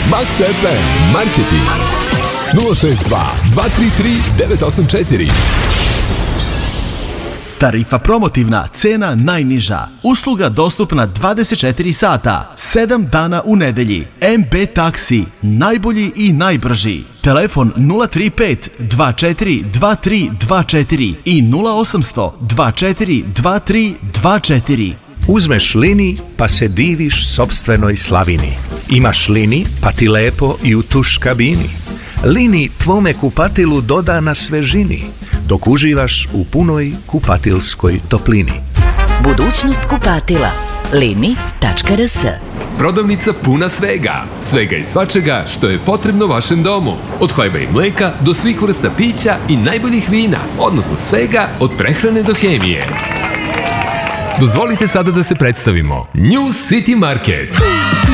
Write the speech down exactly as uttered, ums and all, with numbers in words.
Max ef em Marketing nula šest dva dva tri tri devet osam četiri. Tarifa promotivna, cena najniža. Usluga dostupna dvadeset četiri sata, sedam dana u nedelji. em be taksi, najbolji i najbrži. Telefon nula tri pet dva četiri dva tri dva četiri i nula osam sto dva četiri dva tri dva četiri. Uzmeš Lini pa se diviš sopstvenoj slavini. Imaš Lini pa ti lepo i u tuš kabini. Lini tvome kupatilu doda na svežini, dok uživaš u punoj kupatilskoj toplini. Budućnost kupatila. lini tačka er es. Prodavnica puna svega. Svega i svačega što je potrebno vašem domu. Od hleba i mleka do svih vrsta pića i najboljih vina. Odnosno svega od prehrane do hemije. Dozvolite sada da se predstavimo. New City Market.